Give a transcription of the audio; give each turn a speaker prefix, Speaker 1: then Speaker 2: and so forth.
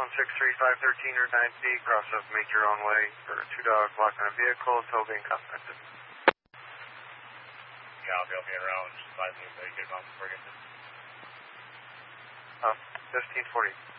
Speaker 1: 163-513 or 9C, cross up, make your own way for a 2-dog block on a vehicle, tow being contacted.
Speaker 2: Yeah, I'll be around. Just 5 minutes. Get him out before I get there.
Speaker 1: 1540.